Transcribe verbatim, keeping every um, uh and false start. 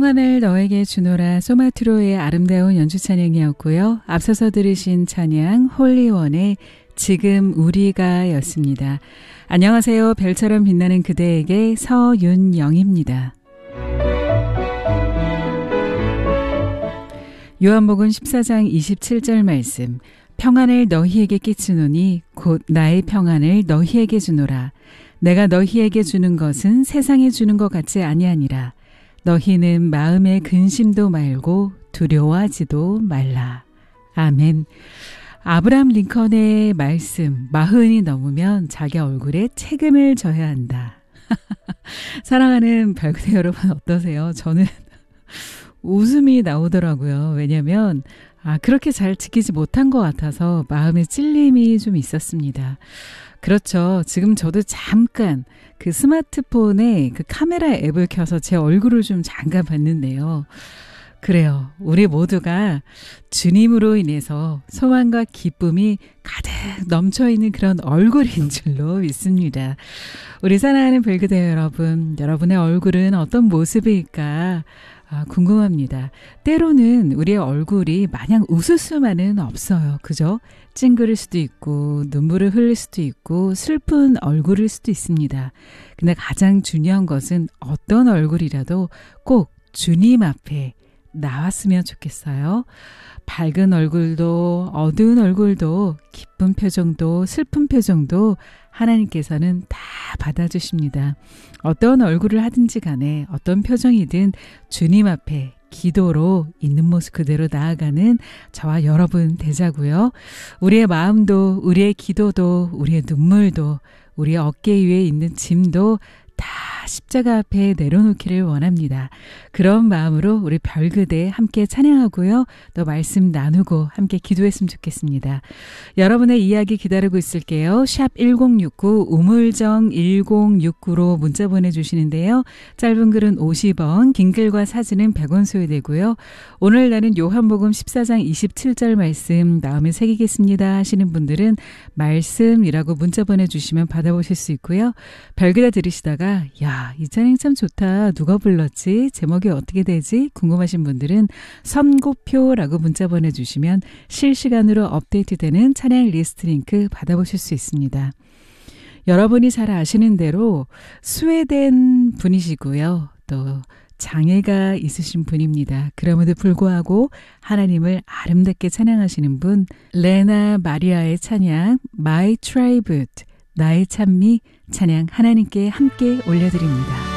평안을 너에게 주노라 소마트로의 아름다운 연주 찬양이었고요. 앞서서 들으신 찬양 홀리원의 지금 우리가 였습니다. 안녕하세요. 별처럼 빛나는 그대에게 서윤영입니다. 요한복음 십사 장 이십칠 절 말씀. 평안을 너희에게 끼치노니 곧 나의 평안을 너희에게 주노라. 내가 너희에게 주는 것은 세상에 주는 것 같지 아니하니라. 너희는 마음의 근심도 말고 두려워하지도 말라. 아멘. 아브라함 링컨의 말씀, 마흔이 넘으면 자기 얼굴에 책임을 져야 한다. 사랑하는 별그대 여러분 어떠세요? 저는 웃음이 나오더라고요. 왜냐면 아, 그렇게 잘 지키지 못한 것 같아서 마음에 찔림이 좀 있었습니다. 그렇죠. 지금 저도 잠깐 그 스마트폰에 그 카메라 앱을 켜서 제 얼굴을 좀 잠깐 봤는데요. 그래요. 우리 모두가 주님으로 인해서 소망과 기쁨이 가득 넘쳐있는 그런 얼굴인 줄로 믿습니다. 우리 사랑하는 별그대 여러분, 여러분의 얼굴은 어떤 모습일까? 아, 궁금합니다. 때로는 우리의 얼굴이 마냥 웃을 수만은 없어요. 그죠? 찡그릴 수도 있고 눈물을 흘릴 수도 있고 슬픈 얼굴일 수도 있습니다. 근데 가장 중요한 것은 어떤 얼굴이라도 꼭 주님 앞에 나왔으면 좋겠어요. 밝은 얼굴도 어두운 얼굴도 기쁜 표정도 슬픈 표정도 하나님께서는 다 받아주십니다. 어떤 얼굴을 하든지 간에 어떤 표정이든 주님 앞에 기도로 있는 모습 그대로 나아가는 저와 여러분 되자고요. 우리의 마음도 우리의 기도도 우리의 눈물도 우리의 어깨 위에 있는 짐도 다 십자가 앞에 내려놓기를 원합니다. 그런 마음으로 우리 별그대 함께 찬양하고요. 또 말씀 나누고 함께 기도했으면 좋겠습니다. 여러분의 이야기 기다리고 있을게요. 샵 일공육구 우물정 일공육구로 문자 보내주시는데요. 짧은 글은 오십 원, 긴 글과 사진은 백 원 소요되고요. 오늘 나는 요한복음 십사 장 이십칠 절 말씀 마음에 새기겠습니다 하시는 분들은 말씀이라고 문자 보내주시면 받아보실 수 있고요. 별그대 들으시다가 야, 이 찬양 참 좋다. 누가 불렀지? 제목이 어떻게 되지? 궁금하신 분들은 선고표라고 문자 보내주시면 실시간으로 업데이트되는 찬양 리스트 링크 받아보실 수 있습니다. 여러분이 잘 아시는 대로 스웨덴 분이시고요. 또 장애가 있으신 분입니다. 그럼에도 불구하고 하나님을 아름답게 찬양하시는 분 레나 마리아의 찬양 My Tribute 나의 찬미 찬양 하나님께 함께 올려드립니다.